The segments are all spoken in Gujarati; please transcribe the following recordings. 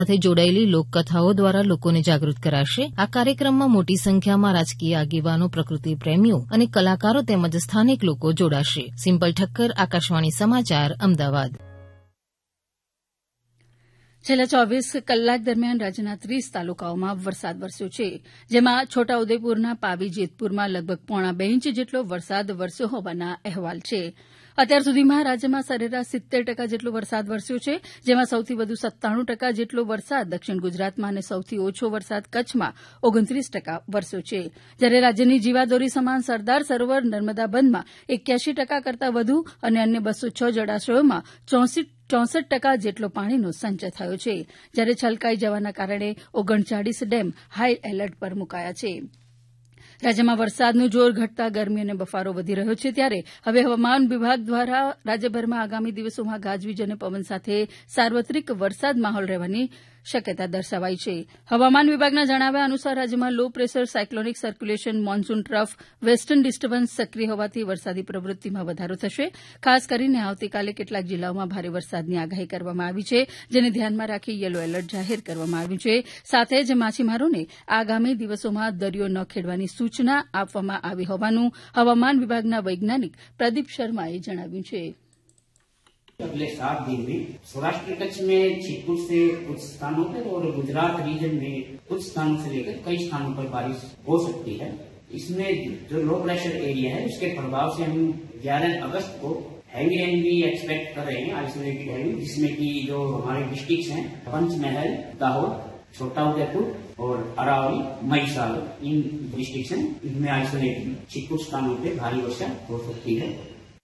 સાથે જોડાયેલી લોકકથાઓ દ્વારા લોકોને જાગૃત કરાશે. આ કાર્યક્રમમાં મોટી સંખ્યામાં રાજકીય આગેવાનો, પ્રકૃતિ પ્રેમીઓ અને કલાકારો તેમજ સ્થાનિક લોકો જોડાશે. સિમ્પલ ઠક્કર, આકાશવાણી સમાચાર, અમદાવાદ. છેલ્લા 24 કલાક દરમિયાન રાજ્યના 30 તાલુકાઓમાં વરસાદ વરસ્યો છે, જેમાં છોટાઉદેપુરના પાવી જેતપુરમાં લગભગ 1.5 ઇંચ જેટલો વરસાદ વરસ્યો હોવાના અહેવાલ છે. અત્યાર સુધીમાં રાજ્યમાં સરેરાશ 70% જેટલો વરસાદ વરસ્યો છે, જેમાં સૌથી વધુ 97% જેટલો વરસાદ દક્ષિણ ગુજરાતમાં અને સૌથી ઓછો વરસાદ કચ્છમાં 29% વરસ્યો છે. જ્યારે રાજ્યની જીવાદોરી સમાન સરદાર સરોવર નર્મદા બંધમાં 81% કરતાં વધુ અને અન્ય 206 જળાશયોમાં 64% જેટલો પાણીનો સંચય થયો છે. જ્યારે છલકાઈ જવાના કારણે 39 ડેમ હાઈ એલર્ટ પર મુકાયા છે. રાજ્યમાં વરસાદનું જોર ઘટતા ગરમી અને બફારો વધી રહ્યો છે, ત્યારે હવે હવામાન વિભાગ દ્વારા રાજ્યભરમાં આગામી દિવસોમાં ગાજવીજ અને પવન સાથે સાર્વત્રિક વરસાદ માહોલ રહેવાની શક્યતા દર્શાવાઈ છે. હવામાન વિભાગના જણાવ્યા અનુસાર રાજ્યમાં low pressure cyclonic circulation, monsoon trough, western disturbance સક્રિય હોવાથી વરસાદી પ્રવૃત્તિમાં વધારો થશે. ખાસ કરીને આવતીકાલે કેટલાક જિલ્લાઓમાં ભારે વરસાદની આગાહી કરવામાં આવી છે, જેને ધ્યાનમાં રાખી યલો એલર્ટ જાહેર કરવામાં આવ્યું છે. સાથે જ માછીમારોને આગામી દિવસોમાં દરિયો ન ખેડવાની સૂચના આપવામાં આવી હોવાનું હવામાન વિભાગના વૈજ્ઞાનિક પ્રદીપ શર્માએ જણાવ્યું છે. अगले 7 दिन में सौराष्ट्र कच्छ में छिटपुट से कुछ स्थानों पर और गुजरात रीजन में कुछ स्थानों से लेकर कई स्थानों पर बारिश हो सकती है. इसमें जो लो प्रेशर एरिया है उसके प्रभाव से हम 11 अगस्त को हैवी रेन भी एक्सपेक्ट कर रहे हैं, आइसोलेटेड हैवी, जिसमें कि जो हमारे डिस्ट्रिक्ट्स हैं पंचमहल, दाहोद, छोटाउदेपुर और अरावली, महिसागर, इन डिस्ट्रिक्ट्स हैं, इनमें आइसोलेटेड छिटपुट स्थानों पर भारी वर्षा हो सकती है.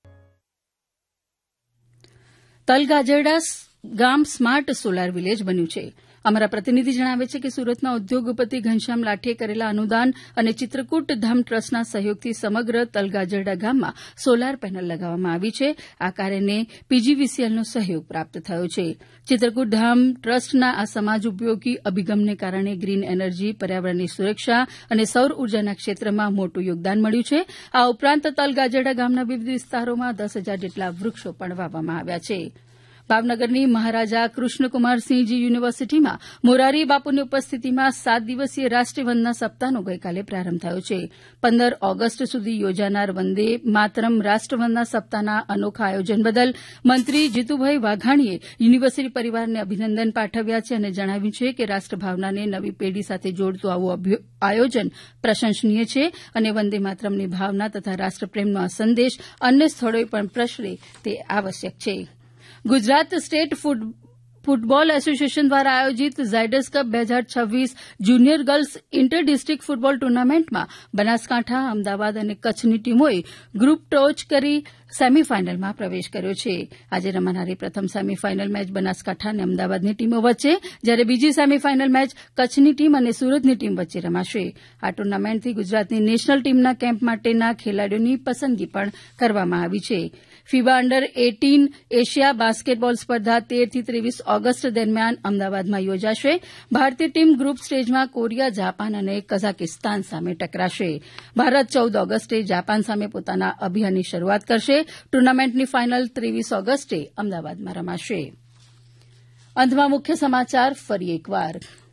તલગાજરડા ગામ સ્માર્ટ સોલાર વિલેજ બન્યું છે. અમારા પ્રતિનિધિ જણાવે છે કે સુરતના ઉદ્યોગપતિ ઘનશ્યામ લાઠીએ કરેલા અનુદાન અને ચિત્રકૂટ ધામ ટ્રસ્ટના સહયોગથી સમગ્ર તલગાજરડા ગામમાં સોલાર પેનલ લગાવવામાં આવી છે. આ કાર્યને પીજીવીસીએલનો સહયોગ પ્રાપ્ત થયો છે. ચિત્રકૂટ ધામ ટ્રસ્ટના આ સમાજ ઉપયોગી અભિગમને કારણે ગ્રીન એનર્જી, પર્યાવરણની સુરક્ષા અને સૌર ઉર્જાના ક્ષેત્રમાં મોટું યોગદાન મળ્યું છે. આ ઉપરાંત તલગાજરડા ગામના વિવિધ વિસ્તારોમાં 10,000 જેટલા વૃક્ષો પણ વાવવામાં આવ્યા છે. ભાવનગરની મહારાજા કૃષ્ણકુમારસિંહજી યુનિવર્સિટીમાં મોરારી બાપુની ઉપસ્થિતિમાં 7 દિવસીય રાષ્ટ્રીય વંદના સપ્તાહનો ગઈકાલે પ્રારંભ થયો છે. 15 ઓગસ્ટ સુધી યોજાનાર વંદે માતરમ રાષ્ટ્રવંદના સપ્તાહના અનોખા આયોજન બદલ મંત્રી જીતુભાઈ વાઘાણીએ યુનિવર્સિટી પરિવારને અભિનંદન પાઠવ્યા છે અને જણાવ્યું છે કે રાષ્ટ્રભાવનાને નવી પેઢી સાથે જોડતું આવું આયોજન પ્રશંસનીય છે અને વંદે માતરમની ભાવના તથા રાષ્ટ્રપ્રેમનો આ સંદેશ અન્ય સ્થળોએ પણ પ્રસરે તે આવશ્યક છે. ગુજરાત સ્ટેટ ફૂટબોલ એસોસિએશન દ્વારા આયોજિત Zydus cup 2026 junior girls inter district football ટુર્નામેન્ટમાં બનાસકાંઠા, અમદાવાદ અને કચ્છની ટીમોએ ગ્રુપ ટોચ કરી સેમીફાઇનલમાં પ્રવેશ કર્યો છે. આજે રમાનારી પ્રથમ સેમીફાઇનલ મેચ બનાસકાંઠા અને અમદાવાદની ટીમો વચ્ચે, જ્યારે બીજી સેમીફાઇનલ મેચ કચ્છની ટીમ અને સુરતની ટીમ વચ્ચે રમાશે. આ ટુર્નામેન્ટથી ગુજરાતની નેશનલ ટીમના કેમ્પ માટેના ખેલાડીઓની પસંદગી પણ કરવામાં આવી છે. ફીબા અંડર 18 એશિયા બાસ્કેટબોલ સ્પર્ધા 13 થી 23 ઓગસ્ટ દરમિયાન અમદાવાદમાં યોજાશે. ભારતીય ટીમ ગ્રુપ સ્ટેજમાં કોરિયા, જાપાન અને કઝાકિસ્તાન સામે ટકરાશે. ભારત 14 ઓગસ્ટે જાપાન સામે પોતાના અભિયાનની શરૂઆત કરશે. ટુર્નામેન્ટની ફાઇનલ 23 ઓગસ્ટે અમદાવાદમાં રમાશે. અંતમાં મુખ્ય સમાચાર ફરી એકવાર.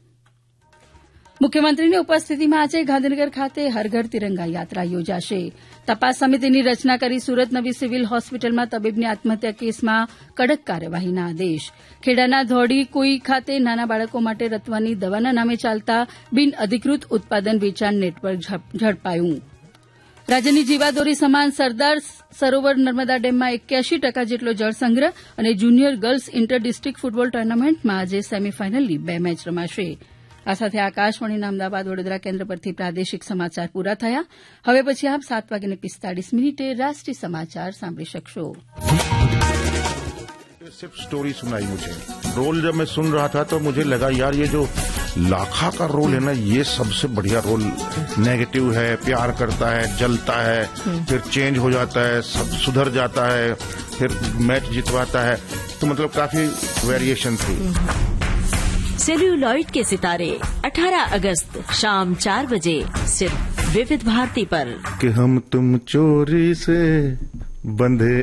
મુખ્યમંત્રીની ઉપસ્થિતિમાં આજે ગાંધીનગર ખાતે હર ઘર તિરંગા યાત્રા યોજાશે. તપાસ સમિતિની રચના કરી સુરત નવી સિવિલ હોસ્પિટલમાં તબીબની આત્મહત્યા કેસમાં કડક કાર્યવાહીના આદેશ. ખેડાના ધોડી કુઈ ખાતે નાના બાળકો માટે રતવાની દવાના નામે ચાલતા બિન અધિકૃત ઉત્પાદન વેચાણ નેટવર્ક ઝડપાયું. રાજ્યની જીવાદોરી સમાન સરદાર સરોવર નર્મદા ડેમમાં 81% જેટલો જળસંગ્રહ અને junior girls inter district football ટુર્નામેન્ટમાં આજે સેમીફાઇનલની 2 મેચ રમાશે. આ સાથે આકાશવાણીના અમદાવાદ વડોદરા કેન્દ્ર પરથી પ્રાદેશિક સમાચાર પૂરા થયા. હવે પછી આપ 7:45 રાષ્ટ્રીય સમાચાર સાંભળી શકશો. सिर्फ स्टोरी सुनाई मुझे. रोल जब मैं सुन रहा था तो मुझे लगा यार ये जो लाखा का रोल है ना, ये सबसे बढ़िया रोल. नेगेटिव है, प्यार करता है, जलता है, फिर चेंज हो जाता है, सब सुधर जाता है, फिर मैच जितवाता है. तो मतलब काफी वेरिएशन थी. सेल्यूलॉइड के सितारे 18 अगस्त शाम 4 बजे सिर्फ विविध भारती पर. कि हम तुम चोरी से बंधे